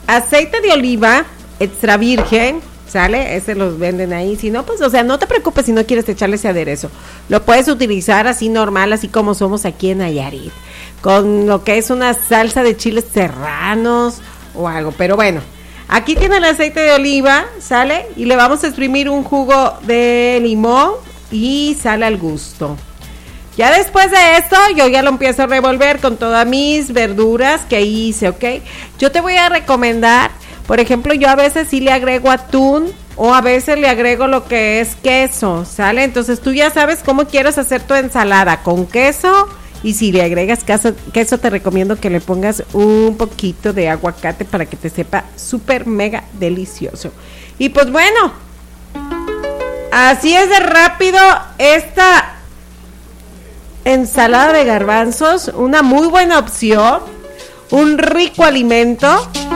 aceite de oliva extra virgen, ¿sale? Ese los venden ahí. Si no, pues, o sea, no te preocupes si no quieres echarle ese aderezo. Lo puedes utilizar así normal, así como somos aquí en Nayarit, con lo que es una salsa de chiles serranos o algo. Pero bueno, aquí tiene el aceite de oliva, ¿sale? Y le vamos a exprimir un jugo de limón y sal al gusto. Ya después de esto, yo ya lo empiezo a revolver con todas mis verduras que hice, ¿ok? Yo te voy a recomendar, por ejemplo, yo a veces sí le agrego atún o a veces le agrego lo que es queso, ¿sale? Entonces tú ya sabes cómo quieres hacer tu ensalada, con queso, y si le agregas queso te recomiendo que le pongas un poquito de aguacate para que te sepa súper mega delicioso. Y pues bueno, así es de rápido esta ensalada de garbanzos, una muy buena opción, un rico alimento